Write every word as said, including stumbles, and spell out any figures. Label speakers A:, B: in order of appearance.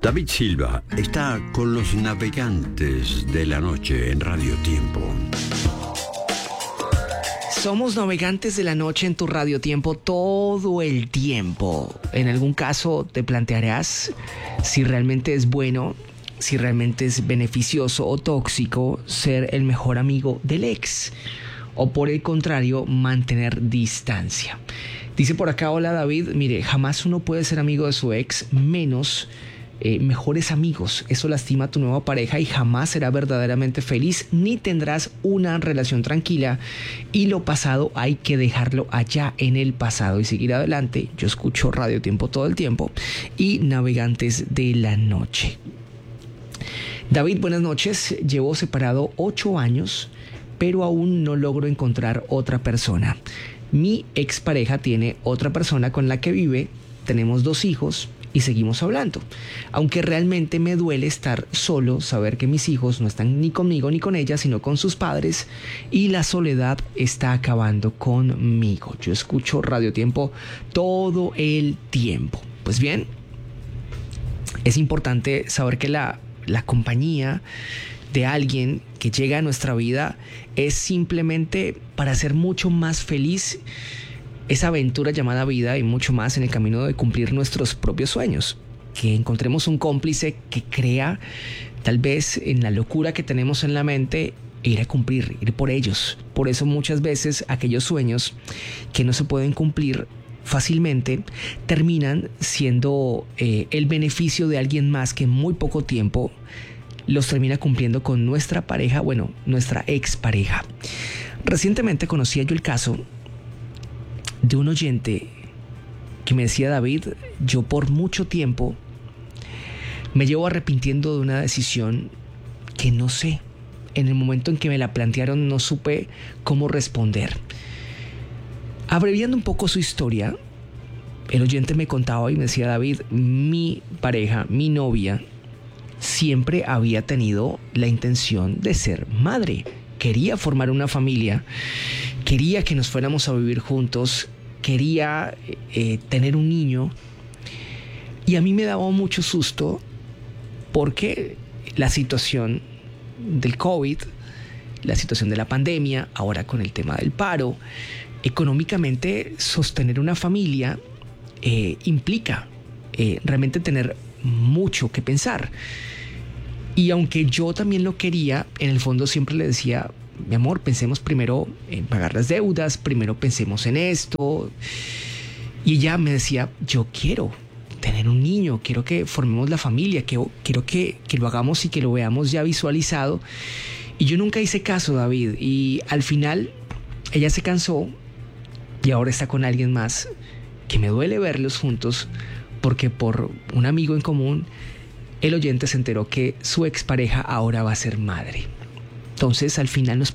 A: David Silva está con los navegantes de la noche en Radio Tiempo.
B: Somos navegantes de la noche en tu Radio Tiempo todo el tiempo. En algún caso te plantearás si realmente es bueno, si realmente es beneficioso o tóxico ser el mejor amigo del ex, o por el contrario, mantener distancia. Dice por acá, hola David, mire, jamás uno puede ser amigo de su ex, menos eh, mejores amigos. Eso lastima a tu nueva pareja y jamás será verdaderamente feliz, ni tendrás una relación tranquila. Y lo pasado hay que dejarlo allá en el pasado y seguir adelante. Yo escucho Radio Tiempo todo el tiempo y Navegantes de la Noche. David, buenas noches. Llevo separado ocho años, pero aún no logro encontrar otra persona. Mi expareja tiene otra persona con la que vive, tenemos dos hijos y seguimos hablando. Aunque realmente me duele estar solo, saber que mis hijos no están ni conmigo ni con ella, sino con sus padres, y la soledad está acabando conmigo. Yo escucho Radio Tiempo todo el tiempo. Pues bien, es importante saber que la, la compañía de alguien que llega a nuestra vida es simplemente para hacer mucho más feliz esa aventura llamada vida y mucho más en el camino de cumplir nuestros propios sueños. Que encontremos un cómplice que crea tal vez en la locura que tenemos en la mente e ir a cumplir, ir por ellos. Por eso muchas veces aquellos sueños que no se pueden cumplir fácilmente terminan siendo eh, el beneficio de alguien más que en muy poco tiempo los termina cumpliendo con nuestra pareja, bueno, nuestra expareja. Recientemente conocía yo el caso de un oyente que me decía, David, yo por mucho tiempo me llevo arrepintiendo de una decisión que no sé. En el momento en que me la plantearon no supe cómo responder. Abreviando un poco su historia, el oyente me contaba y me decía, David, mi pareja, mi novia, siempre había tenido la intención de ser madre. Quería formar una familia, quería que nos fuéramos a vivir juntos, quería eh, tener un niño. Y a mí me daba mucho susto porque la situación del COVID, la situación de la pandemia, ahora con el tema del paro, económicamente sostener una familia eh, implica eh, realmente tener mucho que pensar. Y aunque yo también lo quería, en el fondo siempre le decía, mi amor, pensemos primero en pagar las deudas, primero pensemos en esto. Y ella me decía, yo quiero tener un niño, quiero que formemos la familia, quiero, quiero que, que lo hagamos y que lo veamos ya visualizado. Y yo nunca hice caso, David, y al final ella se cansó y ahora está con alguien más que me duele verlos juntos, porque por un amigo en común el oyente se enteró que su expareja ahora va a ser madre. Entonces al final nos